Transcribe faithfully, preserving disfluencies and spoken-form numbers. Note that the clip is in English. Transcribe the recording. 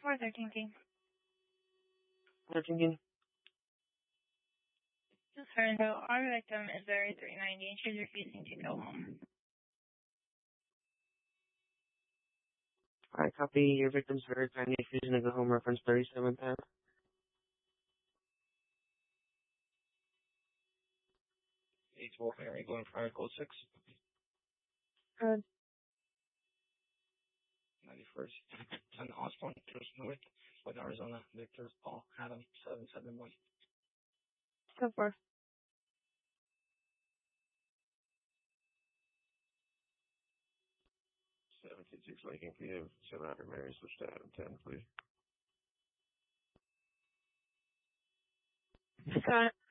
four, thirteen King. thirteen King. Confirmed, though, our victim is very three ninety and she's refusing to go home. Alright, copy. Your victim's very kindly refusing to go home. Reference thirty-seven pound. eight twelve Mary, going for code six. Good. ninety-first. ten Osborne, Coast North, with Arizona, Victor, Paul, Adam, seven seven one. Go for seventeen six Lincoln P M, seven hundred Mary, switch to Adam ten, please. Got it.